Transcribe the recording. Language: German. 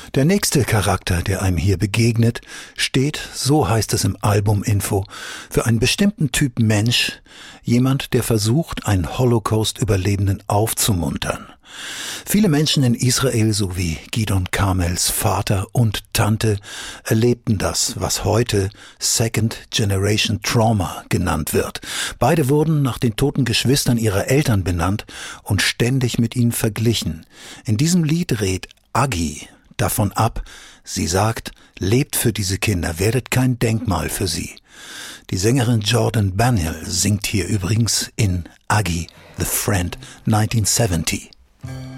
Der nächste Charakter, der einem hier begegnet, steht, so heißt es im Album-Info, für einen bestimmten Typ Mensch, jemand, der versucht, einen Holocaust-Überlebenden aufzumuntern. Viele Menschen in Israel sowie Gidon Karmels Vater und Tante erlebten das, was heute Second Generation Trauma genannt wird. Beide wurden nach den toten Geschwistern ihrer Eltern benannt und ständig mit ihnen verglichen. In diesem Lied rät Aggie davon ab, sie sagt, lebt für diese Kinder, werdet kein Denkmal für sie. Die Sängerin Jordan Baniel singt hier übrigens in Aggie, The Friend 1970.